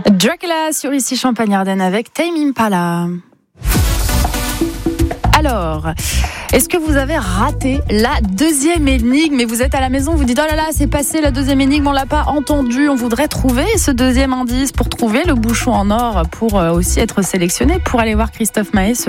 Dracula sur Ici Champagne-Ardenne avec Tame Impala. Alors, est-ce que vous avez raté la deuxième énigme et vous êtes à la maison, vous dites oh là là, c'est passé la deuxième énigme, on l'a pas entendu, on voudrait trouver ce deuxième indice pour trouver le bouchon en or pour aussi être sélectionné pour aller voir Christophe Maé